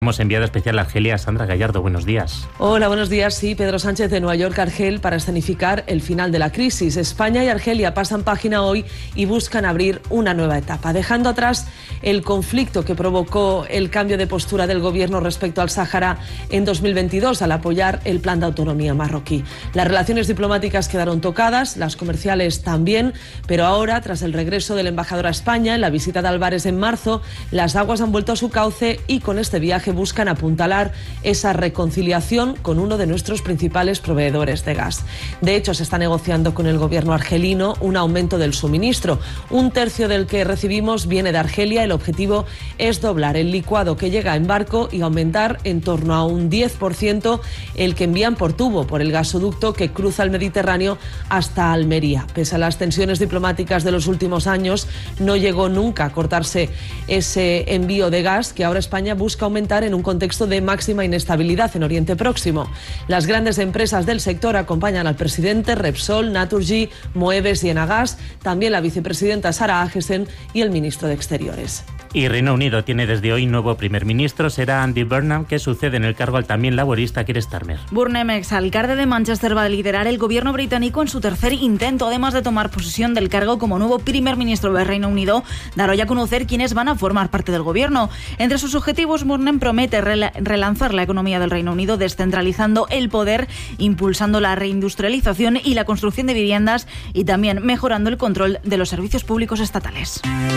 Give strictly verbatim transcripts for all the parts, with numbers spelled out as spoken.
Hemos enviado especial a Argelia. Sandra Gallardo, buenos días. Hola, buenos días. Sí, Pedro Sánchez de Nueva York a Argel para escenificar el final de la crisis. España y Argelia pasan página hoy y buscan abrir una nueva etapa, dejando atrás el conflicto que provocó el cambio de postura del gobierno respecto al Sáhara en dos mil veintidós al apoyar el plan de autonomía marroquí. Las relaciones diplomáticas quedaron tocadas, las comerciales también, pero ahora, tras el regreso del embajador a España en la visita de Álvarez en marzo, las aguas han vuelto a su cauce y con este viaje buscan apuntalar esa reconciliación con uno de nuestros principales proveedores de gas. De hecho, se está negociando con el gobierno argelino un aumento del suministro. Un tercio del que recibimos viene de Argelia. El objetivo es doblar el licuado que llega en barco y aumentar en torno a un diez por ciento el que envían por tubo, por el gasoducto que cruza el Mediterráneo hasta Almería. Pese a las tensiones diplomáticas de los últimos años, no llegó nunca a cortarse ese envío de gas que ahora España busca aumentar en un contexto de máxima inestabilidad en Oriente Próximo. Las grandes empresas del sector acompañan al presidente, Repsol, Naturgy, Moeves y Enagas, también la vicepresidenta Sara Agesen y el ministro de Exteriores. Y Reino Unido tiene desde hoy nuevo primer ministro, será Andy Burnham, que sucede en el cargo al también laborista Keir Starmer. Burnham, exalcalde de Manchester, va a liderar el gobierno británico en su tercer intento, además de tomar posesión del cargo como nuevo primer ministro del Reino Unido, dar hoy a conocer quiénes van a formar parte del gobierno. Entre sus objetivos, Burnham promete rel- relanzar la economía del Reino Unido, descentralizando el poder, impulsando la reindustrialización y la construcción de viviendas y también mejorando el control de los servicios públicos estatales.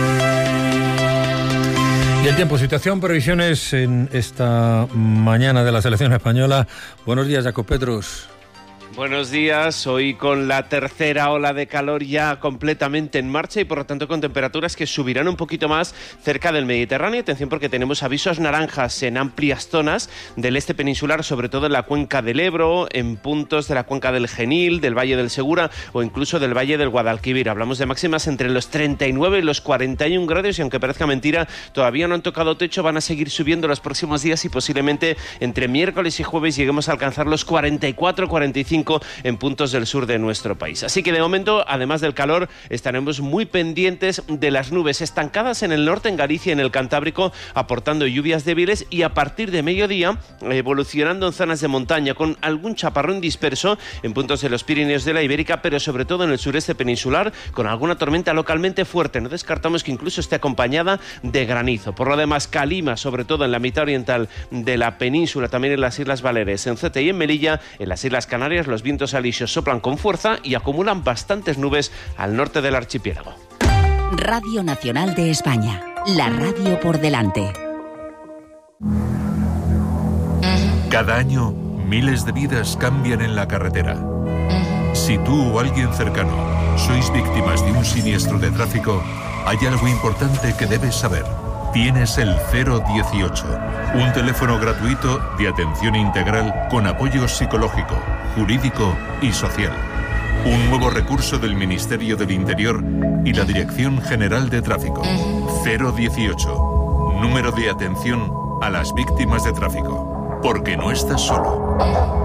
Y el tiempo, situación, previsiones en esta mañana de la selección española. Buenos días, Jacob Petrus. Buenos días, hoy con la tercera ola de calor ya completamente en marcha y por lo tanto con temperaturas que subirán un poquito más cerca del Mediterráneo. Atención porque tenemos avisos naranjas en amplias zonas del este peninsular, sobre todo en la cuenca del Ebro, en puntos de la cuenca del Genil, del Valle del Segura o incluso del Valle del Guadalquivir. Hablamos de máximas entre los treinta y nueve y los cuarenta y un grados y aunque parezca mentira, todavía no han tocado techo, van a seguir subiendo los próximos días y posiblemente entre miércoles y jueves lleguemos a alcanzar los cuarenta y cuatro, cuarenta y cinco en puntos del sur de nuestro país. Así que de momento, además del calor, estaremos muy pendientes de las nubes estancadas en el norte, en Galicia y en el Cantábrico, aportando lluvias débiles y a partir de mediodía evolucionando en zonas de montaña con algún chaparrón disperso en puntos de los Pirineos de la Ibérica, pero sobre todo en el sureste peninsular con alguna tormenta localmente fuerte. No descartamos que incluso esté acompañada de granizo. Por lo demás, calima, sobre todo en la mitad oriental de la península, también en las Islas Baleares, en Ceuta y en Melilla. En las Islas Canarias los vientos alisios soplan con fuerza y acumulan bastantes nubes al norte del archipiélago. Radio Nacional de España, la radio por delante. Cada año, miles de vidas cambian en la carretera. Si tú o alguien cercano sois víctimas de un siniestro de tráfico, hay algo importante que debes saber. Tienes el cero dieciocho, un teléfono gratuito de atención integral con apoyo psicológico, jurídico y social. Un nuevo recurso del Ministerio del Interior y la Dirección General de Tráfico. cero dieciocho, número de atención a las víctimas de tráfico. Porque no estás solo.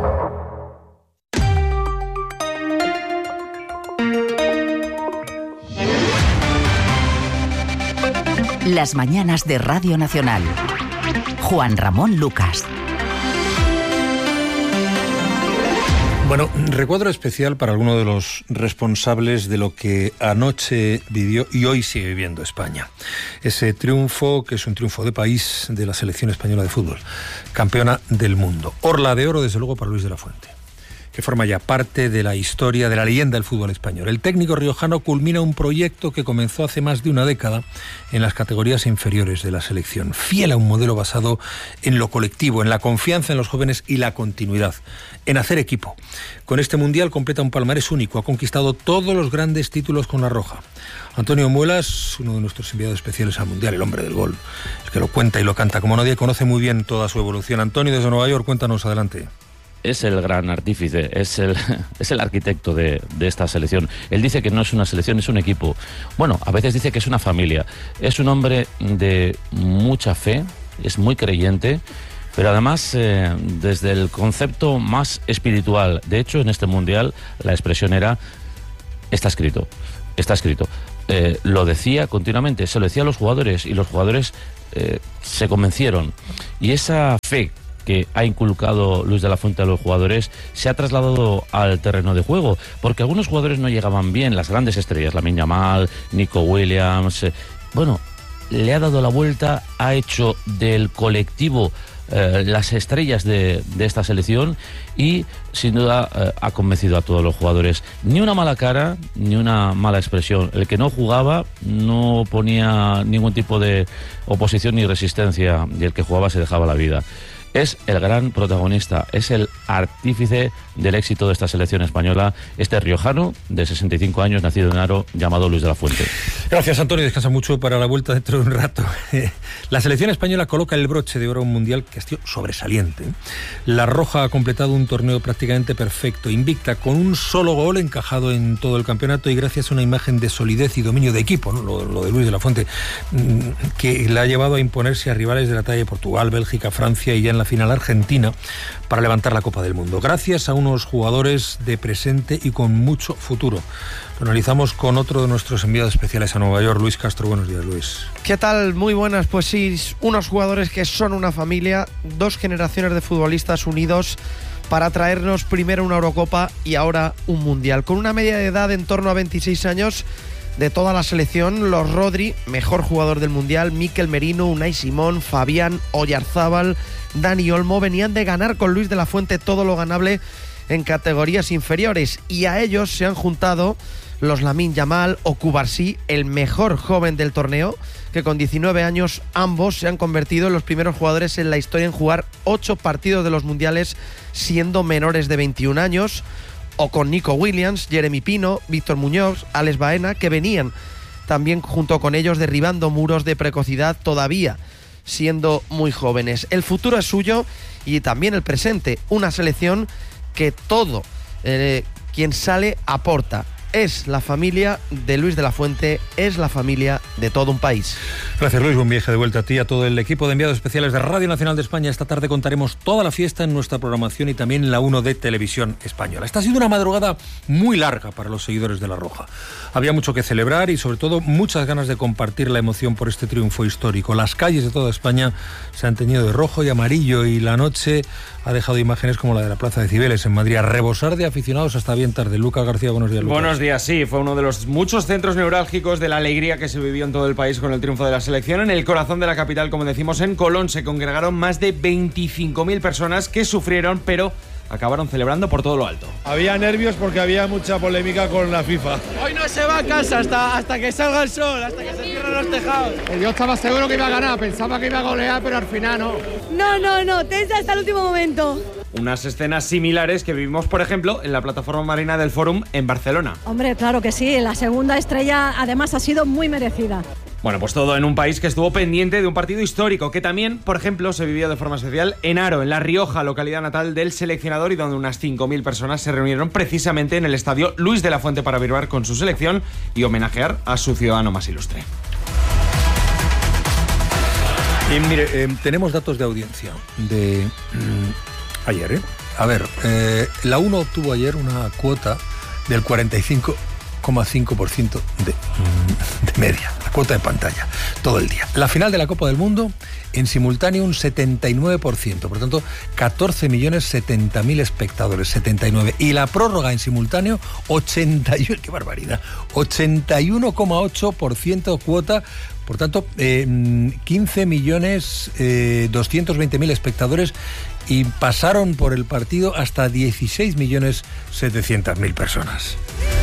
Las mañanas de Radio Nacional. Juan Ramón Lucas. Bueno, recuadro especial para alguno de los responsables de lo que anoche vivió y hoy sigue viviendo España. Ese triunfo, que es un triunfo de país de la selección española de fútbol, campeona del mundo. Orla de oro, desde luego, para Luis de la Fuente, que forma ya parte de la historia, de la leyenda del fútbol español. El técnico riojano culmina un proyecto que comenzó hace más de una década en las categorías inferiores de la selección, fiel a un modelo basado en lo colectivo, en la confianza en los jóvenes y la continuidad, en hacer equipo. Con este mundial completa un palmarés único, ha conquistado todos los grandes títulos con la roja. Antonio Muelas, uno de nuestros enviados especiales al mundial, el hombre del gol, el que lo cuenta y lo canta como nadie, conoce muy bien toda su evolución. Antonio, desde Nueva York, cuéntanos, adelante. Es el gran artífice, es el, es el arquitecto de, de esta selección. Él dice que no es una selección, es un equipo. Bueno, a veces dice que es una familia. Es un hombre de mucha fe, es muy creyente, pero además eh, desde el concepto más espiritual. De hecho, en este mundial la expresión era, está escrito, está escrito. Eh, lo decía continuamente, se lo decía a los jugadores y los jugadores eh, se convencieron. Y esa fe que ha inculcado Luis de la Fuente a los jugadores se ha trasladado al terreno de juego, porque algunos jugadores no llegaban bien, las grandes estrellas, Lamine Yamal, Nico Williams, eh, bueno, le ha dado la vuelta, ha hecho del colectivo eh, las estrellas de, de esta selección y sin duda eh, ha convencido a todos los jugadores. Ni una mala cara, ni una mala expresión. El que no jugaba no ponía ningún tipo de oposición ni resistencia, y el que jugaba se dejaba la vida. Es el gran protagonista, es el artífice del éxito de esta selección española, este riojano de sesenta y cinco años, nacido en Haro, llamado Luis de la Fuente. Gracias, Antonio. Descansa mucho para la vuelta dentro de un rato. La selección española coloca el broche de oro a un mundial que ha sido sobresaliente. La Roja ha completado un torneo prácticamente perfecto, invicta, con un solo gol encajado en todo el campeonato y gracias a una imagen de solidez y dominio de equipo, ¿no? lo, lo de Luis de la Fuente, que le ha llevado a imponerse a rivales de la talla de Portugal, Bélgica, Francia y ya en la final Argentina para levantar la Copa del Mundo. Gracias a unos jugadores de presente y con mucho futuro. Lo analizamos con otro de nuestros enviados especiales a Nueva York, Luis Castro. Buenos días, Luis. ¿Qué tal? Muy buenas. Pues sí, unos jugadores que son una familia, dos generaciones de futbolistas unidos para traernos primero una Eurocopa y ahora un Mundial. Con una media de edad en torno a veintiséis años de toda la selección, los Rodri, mejor jugador del Mundial, Mikel Merino, Unai Simón, Fabián, Oyarzábal, Dani Olmo, venían de ganar con Luis de la Fuente todo lo ganable en categorías inferiores, y a ellos se han juntado los Lamine Yamal o Cubarsí, el mejor joven del torneo, que con diecinueve años ambos se han convertido en los primeros jugadores en la historia en jugar ocho partidos de los mundiales siendo menores de veintiún años, o con Nico Williams, Jeremy Pino, Víctor Muñoz, Alex Baena, que venían también junto con ellos derribando muros de precocidad todavía siendo muy jóvenes. El futuro es suyo y también el presente, una selección que todo eh, quien sale aporta. Es la familia de Luis de la Fuente, es la familia de todo un país. Gracias, Luis. Buen viaje de vuelta a ti y a todo el equipo de enviados especiales de Radio Nacional de España. Esta tarde contaremos toda la fiesta en nuestra programación y también en la uno de Televisión Española. Esta ha sido una madrugada muy larga para los seguidores de La Roja. Había mucho que celebrar y sobre todo muchas ganas de compartir la emoción por este triunfo histórico. Las calles de toda España se han teñido de rojo y amarillo y la noche ha dejado imágenes como la de la Plaza de Cibeles en Madrid, a rebosar de aficionados hasta bien tarde. Lucas García, buenos días, Lucas. Buenos días, sí, fue uno de los muchos centros neurálgicos de la alegría que se vivió en todo el país con el triunfo de la selección. En el corazón de la capital, como decimos, en Colón, se congregaron más de veinticinco mil personas que sufrieron, pero acabaron celebrando por todo lo alto. Había nervios porque había mucha polémica con la FIFA. Hoy no se va a casa hasta, hasta que salga el sol, hasta que se cierren los tejados. Yo estaba seguro que iba a ganar, pensaba que iba a golear, pero al final no. No, no, no, tensa hasta el último momento. Unas escenas similares que vivimos, por ejemplo, en la plataforma marina del Fórum en Barcelona. Hombre, claro que sí, la segunda estrella además ha sido muy merecida. Bueno, pues todo en un país que estuvo pendiente de un partido histórico, que también, por ejemplo, se vivió de forma especial en Haro, en La Rioja, localidad natal del seleccionador, y donde unas cinco mil personas se reunieron precisamente en el estadio Luis de la Fuente para vibrar con su selección y homenajear a su ciudadano más ilustre. Y mire, eh, tenemos datos de audiencia de mmm, ayer, ¿eh? A ver, eh, la uno obtuvo ayer una cuota del cuarenta y cinco coma cinco por ciento de, de media, la cuota de pantalla, todo el día. La final de la Copa del Mundo, en simultáneo un setenta y nueve por ciento, por tanto, catorce millones setenta mil espectadores, setenta y nueve. Y la prórroga en simultáneo, ochenta y uno, ¡qué barbaridad! ochenta y uno coma ocho por ciento cuota. Por tanto, eh, quince millones doscientos veinte mil espectadores, y pasaron por el partido hasta dieciséis millones setecientas mil personas.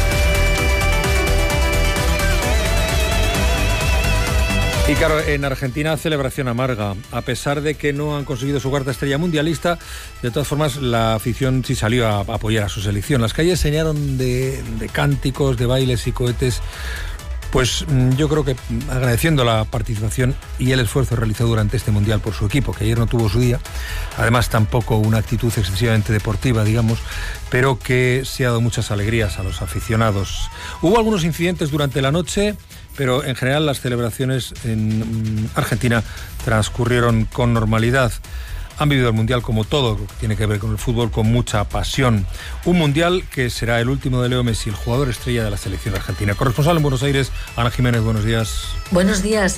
Y claro, en Argentina celebración amarga. A pesar de que no han conseguido su cuarta estrella mundialista, de todas formas la afición sí salió a apoyar a su selección. Las calles se llenaron de, de cánticos, de bailes y cohetes. Pues yo creo que agradeciendo la participación y el esfuerzo realizado durante este Mundial por su equipo, que ayer no tuvo su día, además tampoco una actitud excesivamente deportiva, digamos, pero que se ha dado muchas alegrías a los aficionados. Hubo algunos incidentes durante la noche, pero en general las celebraciones en Argentina transcurrieron con normalidad. Han vivido el Mundial como todo lo que tiene que ver con el fútbol, con mucha pasión. Un Mundial que será el último de Leo Messi, el jugador estrella de la selección argentina. Corresponsal en Buenos Aires, Ana Jiménez, buenos días. Buenos días.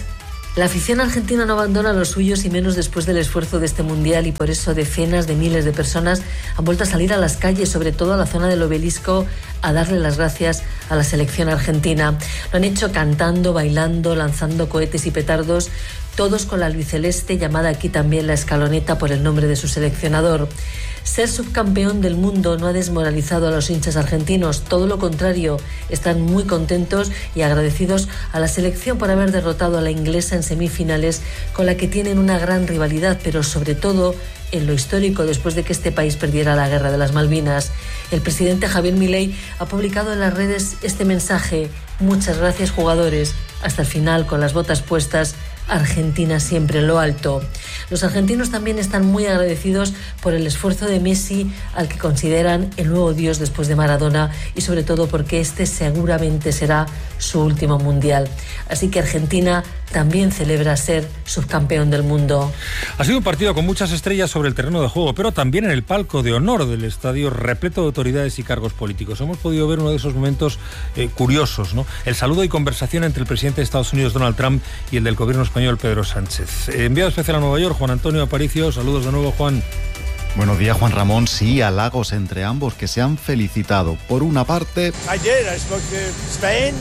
La afición argentina no abandona a los suyos y menos después del esfuerzo de este mundial, y por eso decenas de miles de personas han vuelto a salir a las calles, sobre todo a la zona del Obelisco, a darle las gracias a la selección argentina. Lo han hecho cantando, bailando, lanzando cohetes y petardos, todos con la albiceleste, llamada aquí también la escaloneta por el nombre de su seleccionador. Ser subcampeón del mundo no ha desmoralizado a los hinchas argentinos, todo lo contrario, están muy contentos y agradecidos a la selección por haber derrotado a la inglesa en semifinales, con la que tienen una gran rivalidad, pero sobre todo en lo histórico, después de que este país perdiera la guerra de las Malvinas. El presidente Javier Milei ha publicado en las redes este mensaje: muchas gracias, jugadores, hasta el final con las botas puestas, Argentina siempre en lo alto. Los argentinos también están muy agradecidos por el esfuerzo de Messi, al que consideran el nuevo dios después de Maradona, y sobre todo porque este seguramente será su último mundial. Así que Argentina también celebra ser subcampeón del mundo. Ha sido un partido con muchas estrellas sobre el terreno de juego, pero también en el palco de honor del estadio, repleto de autoridades y cargos políticos. Hemos podido ver uno de esos momentos eh, curiosos, ¿no? El saludo y conversación entre el presidente de Estados Unidos, Donald Trump, y el del gobierno español, Pedro Sánchez. Eh, enviado especial a Nueva York, Juan Antonio Aparicio. Saludos de nuevo, Juan. Buenos días, Juan Ramón. Sí, halagos entre ambos, que se han felicitado. Por una parte... I did. I spoke to Spain.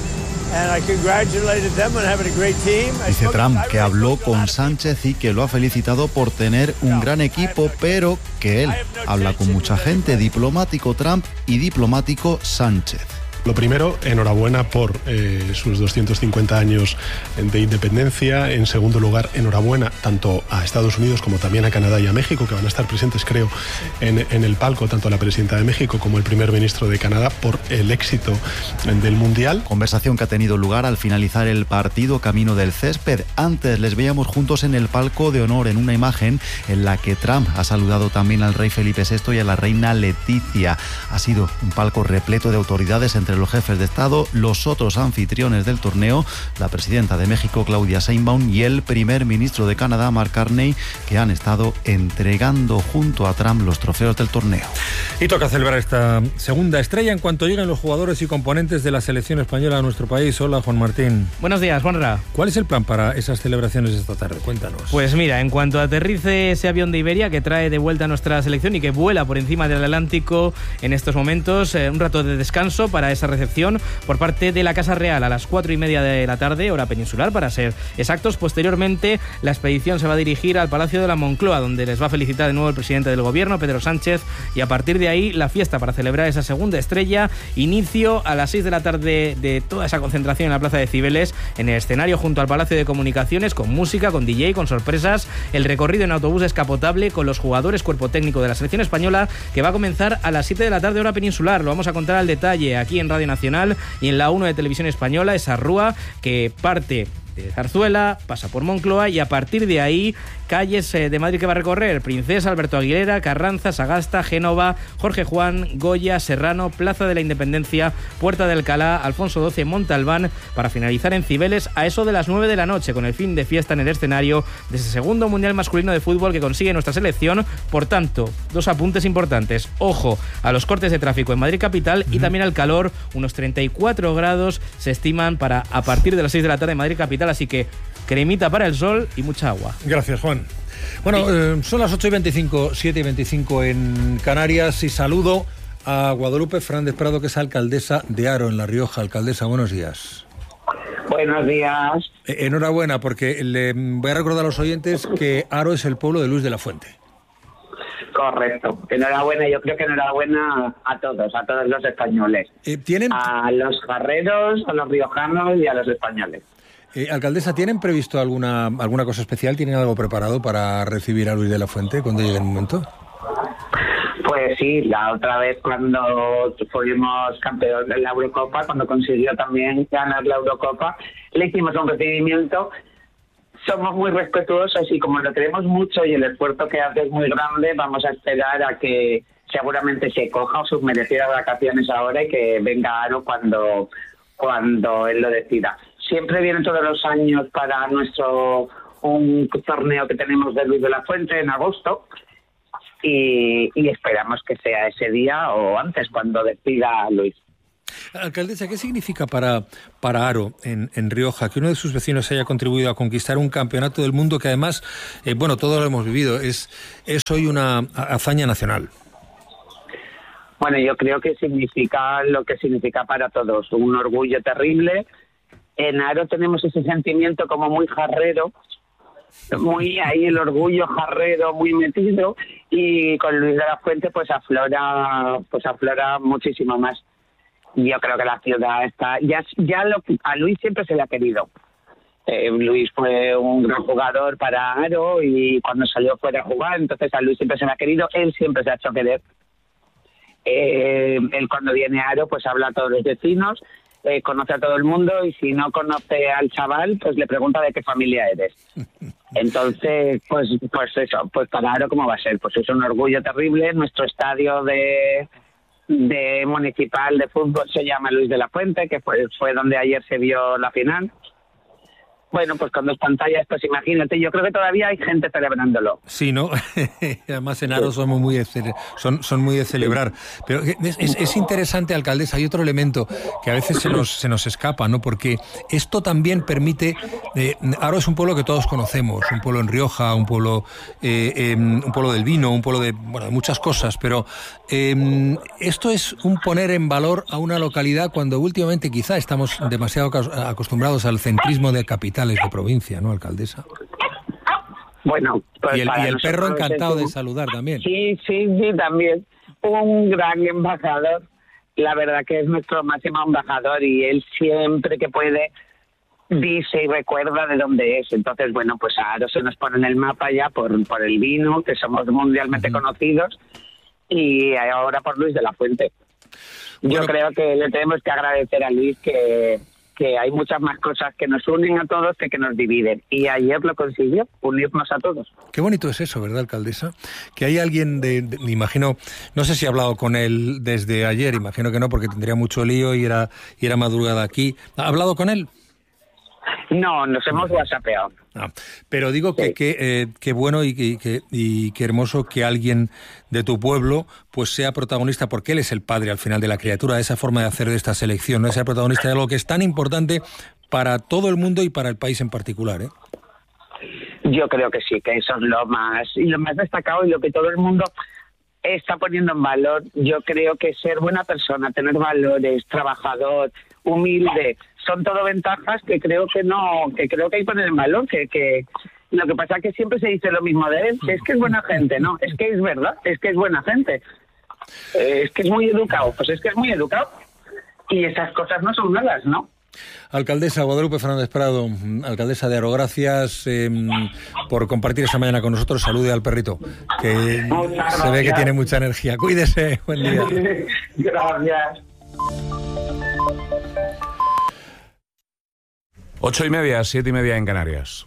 Dice Trump que habló con Sánchez y que lo ha felicitado por tener un gran equipo, pero que él habla con mucha gente. Diplomático Trump y diplomático Sánchez. Lo primero, enhorabuena por eh, sus doscientos cincuenta años de independencia. En segundo lugar, enhorabuena tanto a Estados Unidos como también a Canadá y a México, que van a estar presentes, creo, en, en el palco, tanto la presidenta de México como el primer ministro de Canadá, por el éxito del Mundial. Conversación que ha tenido lugar al finalizar el partido camino del césped. Antes les veíamos juntos en el palco de honor, en una imagen en la que Trump ha saludado también al rey Felipe sexto y a la reina Leticia. Ha sido un palco repleto de autoridades, entre los jefes de Estado, los otros anfitriones del torneo, la presidenta de México, Claudia Sheinbaum, y el primer ministro de Canadá, Mark Carney, que han estado entregando junto a Trump los trofeos del torneo. Y toca celebrar esta segunda estrella en cuanto lleguen los jugadores y componentes de la selección española a nuestro país. Hola, Juan Martín. Buenos días, Juanra. ¿Cuál es el plan para esas celebraciones esta tarde? Cuéntanos. Pues mira, en cuanto aterrice ese avión de Iberia que trae de vuelta a nuestra selección y que vuela por encima del Atlántico en estos momentos, eh, un rato de descanso para esa recepción por parte de la Casa Real a las cuatro y media de la tarde, hora peninsular para ser exactos. Posteriormente, la expedición se va a dirigir al Palacio de la Moncloa, donde les va a felicitar de nuevo el presidente del gobierno, Pedro Sánchez, y a partir de ahí la fiesta para celebrar esa segunda estrella. Inicio a las seis de la tarde de toda esa concentración en la Plaza de Cibeles, en el escenario junto al Palacio de Comunicaciones, con música, con D J, con sorpresas, el recorrido en autobús descapotable con los jugadores, cuerpo técnico de la selección española, que va a comenzar a las siete de la tarde, hora peninsular. Lo vamos a contar al detalle aquí en Radio Nacional y en la uno de Televisión Española, esa rúa que parte de Zarzuela, pasa por Moncloa y a partir de ahí calles de Madrid que va a recorrer: Princesa, Alberto Aguilera, Carranza, Sagasta, Génova, Jorge Juan, Goya, Serrano, Plaza de la Independencia, Puerta de Alcalá, Alfonso doce, Montalbán, para finalizar en Cibeles a eso de las nueve de la noche, con el fin de fiesta en el escenario de ese segundo Mundial masculino de fútbol que consigue nuestra selección. Por tanto, dos apuntes importantes: ojo a los cortes de tráfico en Madrid capital y también al calor, unos treinta y cuatro grados se estiman para a partir de las seis de la tarde en Madrid capital, así que cremita para el sol y mucha agua. Gracias, Juan. Bueno, eh, son las ocho y veinticinco, siete y veinticinco en Canarias, y saludo a Guadalupe Fernández Prado, que es alcaldesa de Haro, en La Rioja. Alcaldesa, buenos días. Buenos días. Eh, enhorabuena, porque le voy a recordar a los oyentes que Haro es el pueblo de Luis de la Fuente. Correcto. Enhorabuena, yo creo que enhorabuena a todos, a todos los españoles. Eh, ¿tienen... A los jarreros, a los riojanos y a los españoles. Eh, alcaldesa, ¿tienen previsto alguna alguna cosa especial? ¿Tienen algo preparado para recibir a Luis de la Fuente cuando llegue el momento? Pues sí, la otra vez cuando fuimos campeón de la Eurocopa, cuando consiguió también ganar la Eurocopa, le hicimos un recibimiento. Somos muy respetuosos y como lo queremos mucho y el esfuerzo que hace es muy grande, vamos a esperar a que seguramente se coja sus merecidas vacaciones ahora y que venga Haro cuando, cuando él lo decida. Siempre viene todos los años para nuestro un torneo que tenemos de Luis de la Fuente en agosto y, y esperamos que sea ese día o antes cuando decida Luis. Alcaldesa, ¿qué significa para, para Haro, en, en Rioja, que uno de sus vecinos haya contribuido a conquistar un campeonato del mundo que además, eh, bueno, todos lo hemos vivido, es, es hoy una hazaña nacional? Bueno, yo creo que significa lo que significa para todos, un orgullo terrible. En Haro tenemos ese sentimiento como muy jarrero, muy ahí el orgullo jarrero muy metido, y con Luis de la Fuente pues aflora pues aflora muchísimo más. Yo creo que la ciudad está ya ya lo a Luis siempre se le ha querido. Eh, Luis fue un gran jugador para Haro y cuando salió fuera a jugar, entonces a Luis siempre se le ha querido, él siempre se ha hecho querer. Eh, él cuando viene a Haro pues habla a todos los vecinos, eh, conoce a todo el mundo, y si no conoce al chaval pues le pregunta de qué familia eres. Entonces pues pues eso, pues para Haro ¿cómo va a ser? Pues es un orgullo terrible. Nuestro estadio de de municipal de fútbol se llama Luis de la Fuente, que fue, fue donde ayer se vio la final. Bueno, pues con dos pantallas, pues imagínate, yo creo que todavía hay gente celebrándolo. Sí, ¿no? Además en Haro somos muy de cele- son, son muy de celebrar. Pero es, es, es interesante, alcaldesa, hay otro elemento que a veces se nos, se nos escapa, ¿no? Porque esto también permite... Eh, Haro es un pueblo que todos conocemos, un pueblo en Rioja, un pueblo, eh, eh, un pueblo del vino, un pueblo de, bueno, de muchas cosas, pero eh, esto es un poner en valor a una localidad cuando últimamente quizá estamos demasiado acostumbrados al centrismo de capital de provincia, ¿no, alcaldesa? Bueno, pues y el, y el perro encantado de saludar también. Sí, sí, sí, también. Un gran embajador. La verdad que es nuestro máximo embajador y él siempre que puede dice y recuerda de dónde es. Entonces, bueno, pues ahora se nos pone en el mapa ya por, por el vino, que somos mundialmente uh-huh. conocidos, y ahora por Luis de la Fuente. Yo bueno, creo que le tenemos que agradecer a Luis que... que hay muchas más cosas que nos unen a todos que que nos dividen. Y ayer lo consiguió, unirnos a todos. Qué bonito es eso, ¿verdad, alcaldesa? Que hay alguien, de, de, me imagino, no sé si ha hablado con él desde ayer, imagino que no, porque tendría mucho lío y era, y era madrugada aquí. ¿Ha hablado con él? No, nos hemos whatsappeado. Ah, pero digo que sí. que eh, qué bueno y que y qué hermoso que alguien de tu pueblo pues sea protagonista, porque él es el padre al final de la criatura, de esa forma de hacer de esta selección, no ser protagonista de algo que es tan importante para todo el mundo y para el país en particular, ¿eh? Yo creo que sí, que eso es lo más y lo más destacado y lo que todo el mundo está poniendo en valor. Yo creo que ser buena persona, tener valores, trabajador, humilde, son todo ventajas que creo que no, que creo que hay que poner en valor, que, que lo que pasa es que siempre se dice lo mismo de él, que es que es buena gente, no, es que es verdad, es que es buena gente, eh, es que es muy educado, pues es que es muy educado, y esas cosas no son malas, ¿no? Alcaldesa Guadalupe Fernández Prado, alcaldesa de Haro, gracias eh, por compartir esta mañana con nosotros. Salude al perrito, que Muchas se gracias. Ve que tiene mucha energía. Cuídese, buen día. Gracias. Ocho y media, siete y media en Canarias.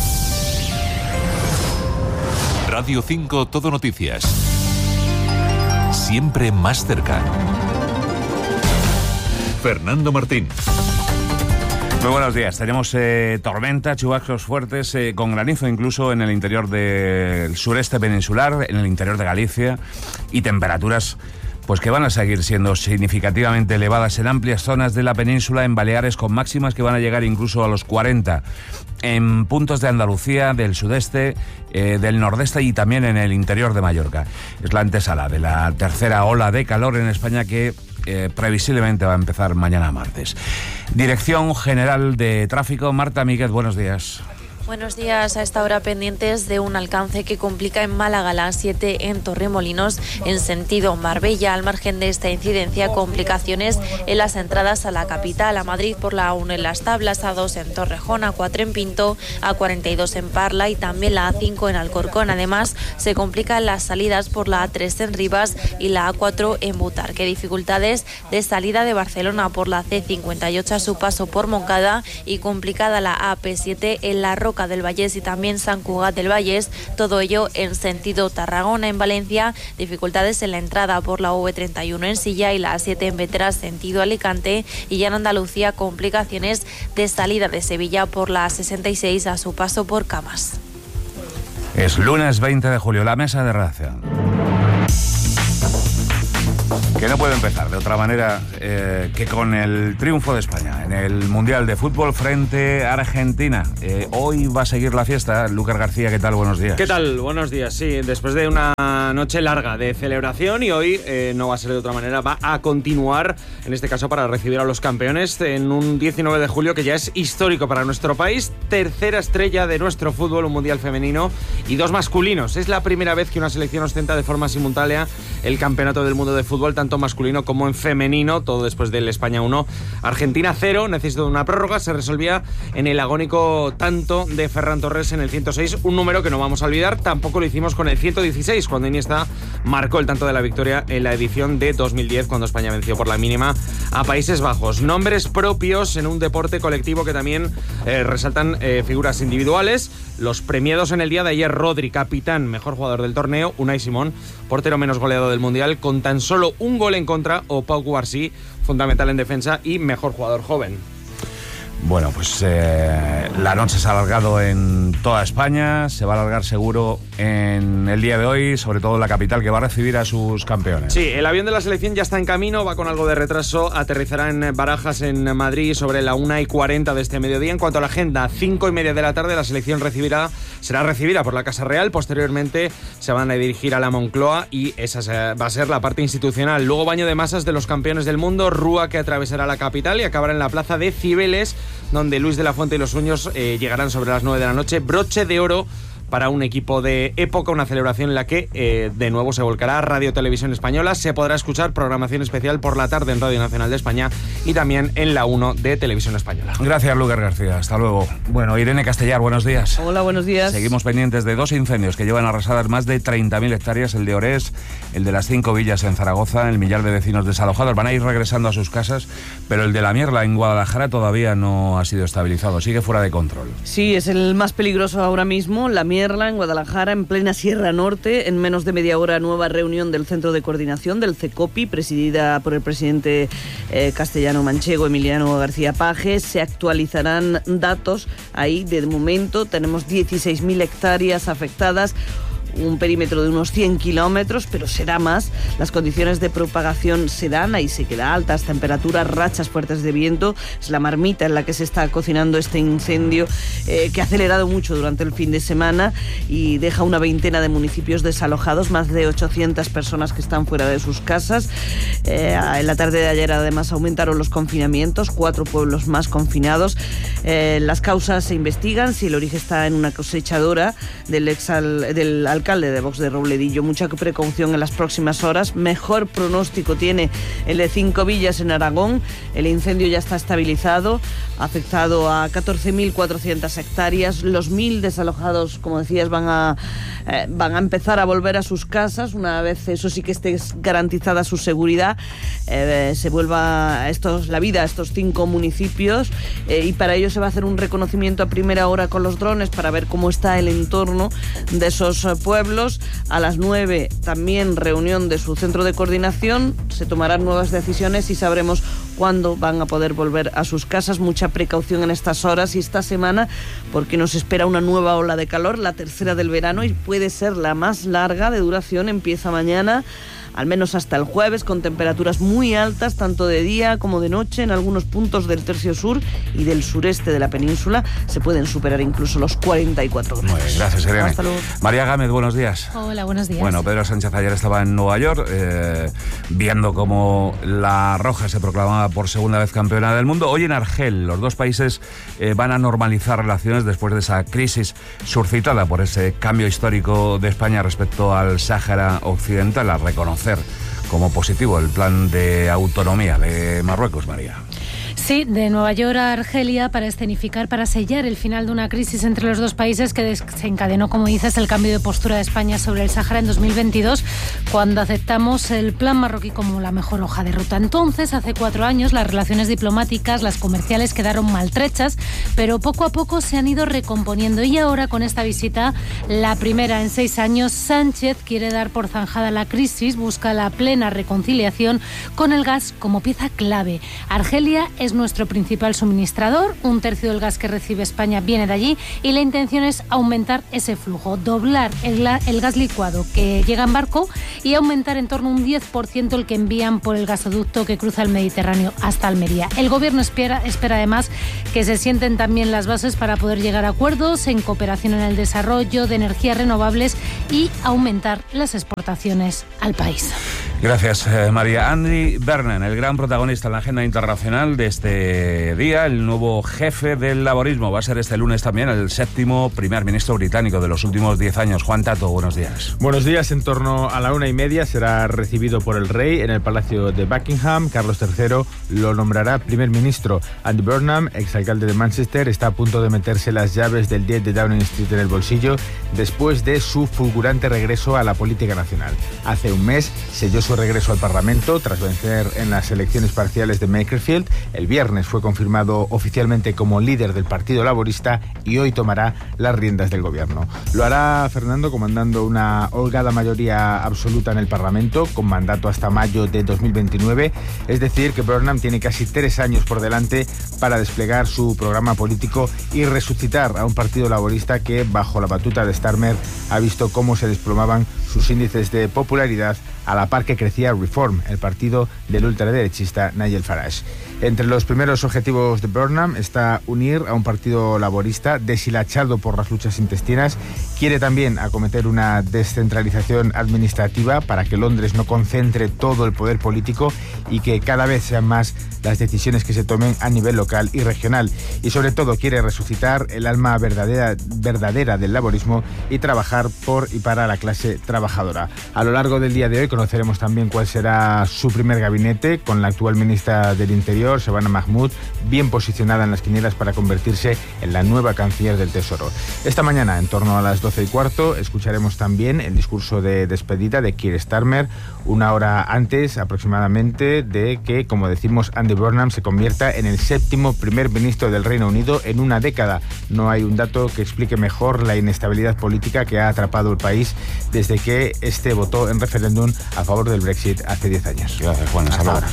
Radio cinco, Todo Noticias. Siempre más cerca. Fernando Martín. Muy buenos días. Tenemos eh, tormenta, chubascos fuertes, eh, con granizo incluso en el interior del sureste peninsular, en el interior de Galicia, y temperaturas pues que van a seguir siendo significativamente elevadas en amplias zonas de la península, en Baleares, con máximas que van a llegar incluso a los cuarenta. En puntos de Andalucía, del sudeste, eh, del nordeste y también en el interior de Mallorca. Es la antesala de la tercera ola de calor en España que eh, previsiblemente va a empezar mañana martes. Dirección General de Tráfico, Marta Míguez, buenos días. Buenos días. A esta hora pendientes de un alcance que complica en Málaga la A siete en Torremolinos en sentido Marbella. Al margen de esta incidencia, complicaciones en las entradas a la capital, a Madrid por la A uno en Las Tablas, A dos en Torrejón, A cuatro en Pinto, A cuarenta y dos en Parla y también la A cinco en Alcorcón. Además, se complican las salidas por la A tres en Rivas y la A cuatro en Butarque. Dificultades de salida de Barcelona por la C cincuenta y ocho a su paso por Moncada y complicada la A P siete en La Roca del Vallés y también Sant Cugat del Vallés, todo ello en sentido Tarragona. En Valencia, dificultades en la entrada por la V treinta y uno en Silla y la A siete en Vetera sentido Alicante, y ya en Andalucía complicaciones de salida de Sevilla por la A sesenta y seis a su paso por Camas. Es lunes veinte de julio, la mesa de redacción. que no puede empezar de otra manera eh, que con el triunfo de España en el Mundial de Fútbol frente a Argentina. Eh, hoy va a seguir la fiesta. Lucas García, ¿qué tal? Buenos días. ¿Qué tal? Buenos días. Sí, después de una noche larga de celebración y hoy eh, no va a ser de otra manera, va a continuar, en este caso para recibir a los campeones en un diecinueve de julio que ya es histórico para nuestro país. Tercera estrella de nuestro fútbol, un Mundial femenino y dos masculinos. Es la primera vez que una selección ostenta de forma simultánea el campeonato del mundo de fútbol, tanto masculino como en femenino, todo después del España uno, Argentina cero, necesitó una prórroga, se resolvía en el agónico tanto de Ferran Torres en el ciento seis, un número que no vamos a olvidar. Tampoco lo hicimos con el ciento dieciséis, cuando Iniesta marcó el tanto de la victoria en la edición de dos mil diez, cuando España venció por la mínima a Países Bajos. Nombres propios en un deporte colectivo que también eh, resaltan eh, figuras individuales. Los premiados en el día de ayer: Rodri, capitán, mejor jugador del torneo; Unai Simón, portero menos goleado del Mundial, con tan solo un gol en contra; o Pau Cubarsí, fundamental en defensa y mejor jugador joven. Bueno, pues eh, la noche se ha alargado en toda España, se va a alargar seguro en el día de hoy, sobre todo en la capital, que va a recibir a sus campeones. Sí, el avión de la selección ya está en camino, va con algo de retraso, aterrizará en Barajas, en Madrid, sobre la una y cuarenta de este mediodía. En cuanto a la agenda, cinco y media de la tarde, la selección recibirá, será recibida por la Casa Real. Posteriormente se van a dirigir a la Moncloa y esa va a ser la parte institucional. Luego baño de masas de los campeones del mundo, Rúa, que atravesará la capital y acabará en la plaza de Cibeles, donde Luis de la Fuente y los Suños eh, llegarán sobre las nueve de la noche. Broche de oro para un equipo de época, una celebración en la que eh, de nuevo se volcará Radio Televisión Española. Se podrá escuchar programación especial por la tarde en Radio Nacional de España y también en la uno de Televisión Española. Gracias, Lucas García. Hasta luego. Bueno, Irene Castellar, buenos días. Hola, buenos días. Seguimos pendientes de dos incendios que llevan arrasadas más de treinta mil hectáreas, el de Orés, el de las Cinco Villas en Zaragoza, el millar de vecinos desalojados. Van a ir regresando a sus casas, pero el de la Mierla en Guadalajara todavía no ha sido estabilizado, sigue fuera de control. Sí, es el más peligroso ahora mismo, la Mierla en Guadalajara, en plena Sierra Norte. En menos de media hora, nueva reunión del Centro de Coordinación del CECOPI, presidida por el presidente eh, castellano-manchego Emiliano García Paje. Se actualizarán datos ahí. De momento tenemos dieciséis mil hectáreas afectadas, un perímetro de unos cien kilómetros, pero será más. Las condiciones de propagación se dan, ahí se queda altas temperaturas, rachas fuertes de viento. Es la marmita en la que se está cocinando este incendio eh, que ha acelerado mucho durante el fin de semana y deja una veintena de municipios desalojados, más de ochocientas personas que están fuera de sus casas. Eh, en la tarde de ayer además aumentaron los confinamientos, cuatro pueblos más confinados. Eh, las causas se investigan, si el origen está en una cosechadora del ex al, del alcalde alcalde de Vox de Robledillo. Mucha precaución en las próximas horas. Mejor pronóstico tiene el de Cinco Villas en Aragón. El incendio ya está estabilizado, ha afectado a catorce mil cuatrocientas hectáreas. Los mil desalojados, como decías, van a, eh, van a empezar a volver a sus casas una vez, eso sí que esté garantizada su seguridad. Eh, se vuelva a estos, la vida a estos cinco municipios eh, y para ello se va a hacer un reconocimiento a primera hora con los drones para ver cómo está el entorno de esos pueblos. A las nueve también reunión de su centro de coordinación, se tomarán nuevas decisiones y sabremos cuándo van a poder volver a sus casas. Mucha precaución en estas horas y esta semana porque nos espera una nueva ola de calor, la tercera del verano, y puede ser la más larga de duración. Empieza mañana, al menos hasta el jueves, con temperaturas muy altas, tanto de día como de noche. En algunos puntos del tercio sur y del sureste de la península se pueden superar incluso los cuarenta y cuatro grados. Muy bien, gracias, Irene. Hasta luego. María Gámez, buenos días. Hola, buenos días. Bueno, Pedro Sánchez ayer estaba en Nueva York eh, viendo cómo la Roja se proclamaba por segunda vez campeona del mundo. Hoy en Argel los dos países eh, van a normalizar relaciones después de esa crisis suscitada por ese cambio histórico de España respecto al Sáhara Occidental, a reconocer como positivo el plan de autonomía de Marruecos, María. Sí, de Nueva York a Argelia para escenificar, para sellar el final de una crisis entre los dos países que desencadenó, como dices, el cambio de postura de España sobre el Sáhara en dos mil veintidós, cuando aceptamos el plan marroquí como la mejor hoja de ruta. Entonces, hace cuatro años, las relaciones diplomáticas, las comerciales quedaron maltrechas, pero poco a poco se han ido recomponiendo. Y ahora, con esta visita, la primera en seis años, Sánchez quiere dar por zanjada la crisis, busca la plena reconciliación con el gas como pieza clave. Argelia es nuestro principal suministrador, un tercio del gas que recibe España viene de allí y la intención es aumentar ese flujo, doblar el, el gas licuado que llega en barco y aumentar en torno a un diez por ciento el que envían por el gasoducto que cruza el Mediterráneo hasta Almería. El Gobierno espera, espera además que se sienten también las bases para poder llegar a acuerdos en cooperación en el desarrollo de energías renovables y aumentar las exportaciones al país. Gracias, eh, María. Andy Burnham, el gran protagonista en la agenda internacional de este día, el nuevo jefe del laborismo. Va a ser este lunes también el séptimo primer ministro británico de los últimos diez años. Juan Tato, buenos días. Buenos días. En torno a la una y media será recibido por el rey en el Palacio de Buckingham. Carlos tercero lo nombrará primer ministro. Andy Burnham, exalcalde de Manchester, está a punto de meterse las llaves del diez de Downing Street en el bolsillo después de su fulgurante regreso a la política nacional. Hace un mes selló su regreso al Parlamento tras vencer en las elecciones parciales de Makerfield. El viernes fue confirmado oficialmente como líder del Partido Laborista y hoy tomará las riendas del gobierno. Lo hará Fernando comandando una holgada mayoría absoluta en el Parlamento con mandato hasta mayo de dos mil veintinueve. Es decir, que Burnham tiene casi tres años por delante para desplegar su programa político y resucitar a un Partido Laborista que, bajo la batuta de Starmer, ha visto cómo se desplomaban sus índices de popularidad a la par que crecía Reform, el partido del ultraderechista Nigel Farage. Entre los primeros objetivos de Burnham está unir a un partido laborista deshilachado por las luchas intestinas. Quiere también acometer una descentralización administrativa para que Londres no concentre todo el poder político y que cada vez sean más las decisiones que se tomen a nivel local y regional. Y sobre todo quiere resucitar el alma verdadera, verdadera del laborismo y trabajar por y para la clase trabajadora. A lo largo del día de hoy conoceremos también cuál será su primer gabinete, con la actual ministra del Interior, Shabana Mahmood, bien posicionada en las quinielas para convertirse en la nueva canciller del Tesoro. Esta mañana, en torno a las doce y cuarto, escucharemos también el discurso de despedida de Keir Starmer, una hora antes aproximadamente de que, como decimos, Andy Burnham se convierta en el séptimo primer ministro del Reino Unido en una década. No hay un dato que explique mejor la inestabilidad política que ha atrapado el país desde que este votó en referéndum a favor del Brexit hace diez años. Gracias, Juan. Hasta ahora.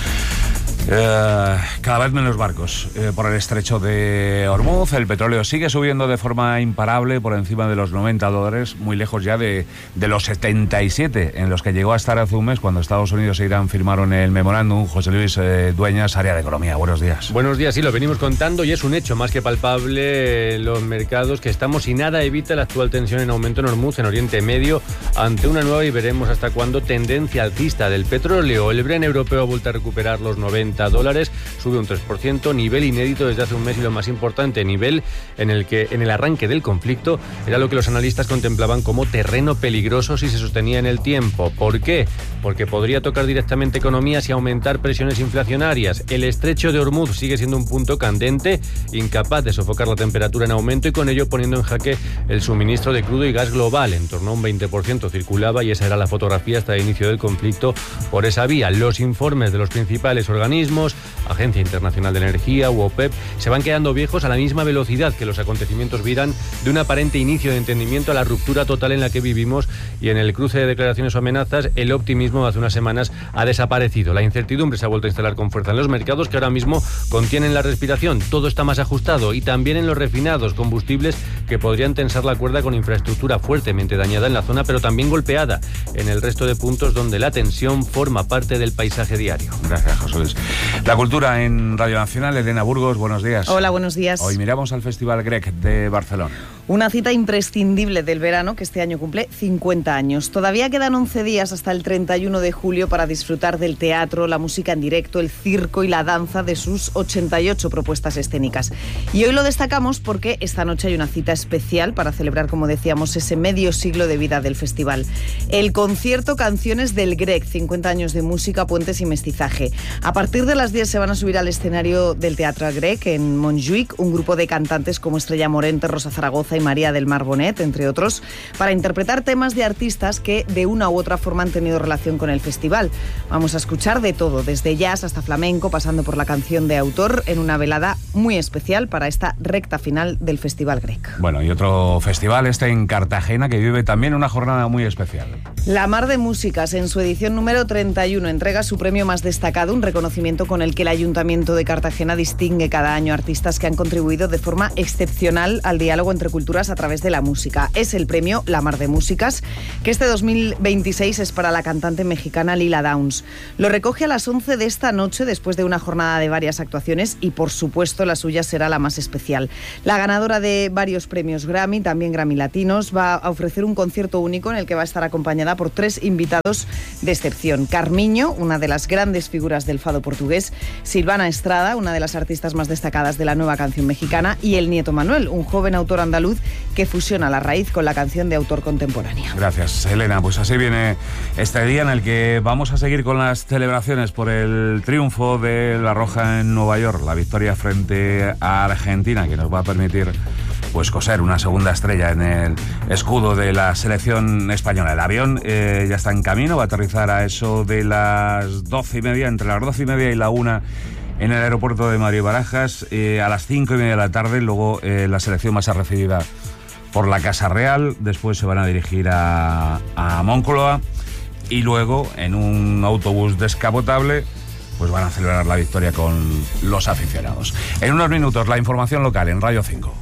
Eh, cada vez menos barcos eh, por el estrecho de Hormuz. El petróleo sigue subiendo de forma imparable por encima de los noventa dólares, muy lejos ya de, de los setenta y siete en los que llegó a estar hace un mes cuando Estados Unidos e Irán firmaron el memorándum. José Luis eh, Dueñas, área de economía. Buenos días. Buenos días, sí, lo venimos contando y es un hecho más que palpable en los mercados que estamos y nada evita la actual tensión en aumento en Hormuz, en Oriente Medio, ante una nueva y veremos hasta cuándo tendencia alcista del petróleo. El Brent europeo ha vuelto a recuperar los noventa dólares, sube un tres por ciento, nivel inédito desde hace un mes y lo más importante, nivel en el que en el arranque del conflicto era lo que los analistas contemplaban como terreno peligroso si se sostenía en el tiempo. ¿Por qué? Porque podría tocar directamente economías y aumentar presiones inflacionarias. El estrecho de Hormuz sigue siendo un punto candente, incapaz de sofocar la temperatura en aumento y con ello poniendo en jaque el suministro de crudo y gas global. En torno a un veinte por ciento circulaba y esa era la fotografía hasta el inicio del conflicto por esa vía. Los informes de los principales organismos, Agencia Internacional de Energía u OPEP, se van quedando viejos a la misma velocidad que los acontecimientos viran de un aparente inicio de entendimiento a la ruptura total en la que vivimos, y en el cruce de declaraciones o amenazas el optimismo de hace unas semanas ha desaparecido. La incertidumbre se ha vuelto a instalar con fuerza en los mercados que ahora mismo contienen la respiración. Todo está más ajustado y también en los refinados, combustibles que podrían tensar la cuerda con infraestructura fuertemente dañada en la zona, pero también golpeada en el resto de puntos donde la tensión forma parte del paisaje diario. Gracias, José Luis. La cultura en Radio Nacional. Elena Burgos, buenos días. Hola, buenos días. Hoy miramos al Festival Grec de Barcelona. Una cita imprescindible del verano que este año cumple cincuenta años. Todavía quedan once días hasta el treinta y uno de julio para disfrutar del teatro, la música en directo, el circo y la danza de sus ochenta y ocho propuestas escénicas. Y hoy lo destacamos porque esta noche hay una cita especial para celebrar, como decíamos, ese medio siglo de vida del festival. El concierto Canciones del Grec, cincuenta años de música, puentes y mestizaje. A partir de las diez se van a subir al escenario del Teatro Grec en Montjuïc un grupo de cantantes como Estrella Morente, Rosa Zaragoza y María del Mar Bonet, entre otros, para interpretar temas de artistas que de una u otra forma han tenido relación relación con el festival. Vamos a escuchar de todo, desde jazz hasta flamenco, pasando por la canción de autor, en una velada muy especial para esta recta final del Festival Grec. Bueno, y otro festival este en Cartagena que vive también una jornada muy especial. La Mar de Músicas, en su edición número treinta y uno, entrega su premio más destacado, un reconocimiento con el que el Ayuntamiento de Cartagena distingue cada año artistas que han contribuido de forma excepcional al diálogo entre culturas a través de la música. Es el premio La Mar de Músicas, que este dos mil veintiséis es para la cantante mexicana Lila Downs. Lo recoge a las once de esta noche, después de una jornada de varias actuaciones, y por supuesto la suya será la más especial. La ganadora de varios premios Grammy, también Grammy Latinos, va a ofrecer un concierto único en el que va a estar acompañada por tres invitados de excepción. Carmiño, una de las grandes figuras del fado portugués, Silvana Estrada, una de las artistas más destacadas de la nueva canción mexicana, y el nieto Manuel, un joven autor andaluz que fusiona la raíz con la canción de autor contemporánea. Gracias, Elena. Pues así viene este día en el que vamos a seguir con las celebraciones por el triunfo de La Roja en Nueva York, la victoria frente a Argentina, que nos va a permitir pues coser una segunda estrella en el escudo de la selección española. El avión eh, ya está en camino, va a aterrizar a eso de las doce y media, entre las doce y media y la una en el aeropuerto de Mario Barajas. Eh, a las cinco y media de la tarde, luego eh, la selección va a ser recibida por la Casa Real, después se van a dirigir a, a Moncloa y luego en un autobús descapotable pues van a celebrar la victoria con los aficionados. En unos minutos la información local en Radio cinco.